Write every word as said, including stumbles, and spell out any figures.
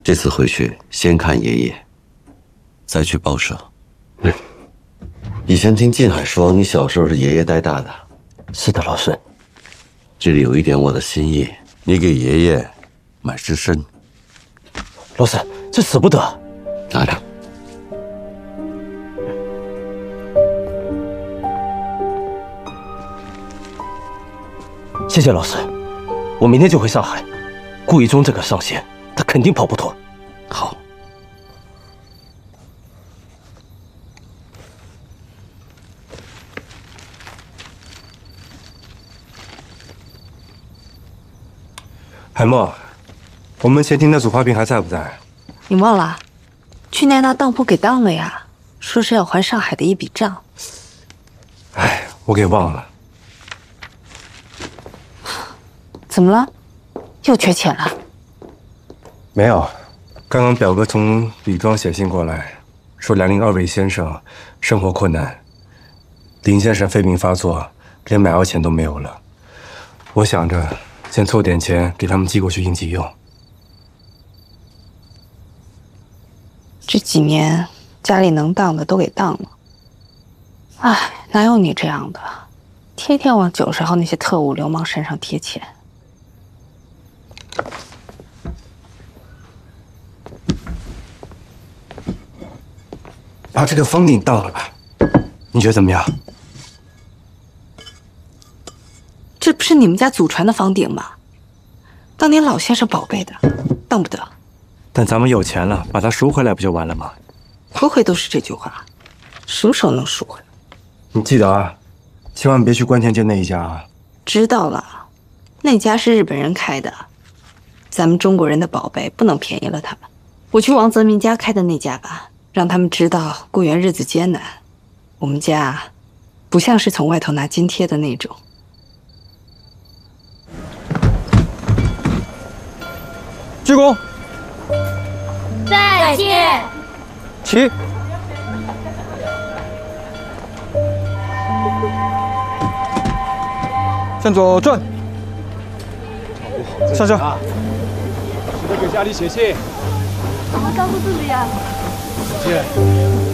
这次回去先看爷爷，再去报社。嗯。以前听静海说，你小时候是爷爷带大的。 是的，老孙。 这里有一点我的心意，你给爷爷买只参。 老孙，这舍不得。 拿着。 谢谢老孙，我明天就回上海。顾一中这个上仙，他肯定跑不脱。 好。 海默，我们前厅的祖花瓶还在不在？ 你忘了？去年那当铺给当了呀，说是要还上海的一笔账。 哎，我给忘了。 怎么了？又缺钱了？ 没有，刚刚表哥从李庄写信过来，说梁林二位先生生活困难，林先生肺病发作，连买药钱都没有了。我想着先凑点钱给他们寄过去应急用。 这几年家里能当的都给当了，唉，哪有你这样的，天天往九十号那些特务流氓身上贴钱。 把这个方鼎当了吧，你觉得怎么样？ 这不是你们家祖传的方鼎吗？当年老先生宝贝的，当不得。 但咱们有钱了，把它赎回来不就完了吗？ 回回都是这句话，什么时候能赎回来？ 你记得啊，千万别去关田街那一家啊。 知道了，那家是日本人开的，咱们中国人的宝贝不能便宜了他们。我去王泽民家开的那家吧，让他们知道雇员日子艰难。我们家不像是从外头拿津贴的那种。 鞠躬。 再见。 起。向左转。上车。 记得给家里写信。 好好照顾自己呀。 再见。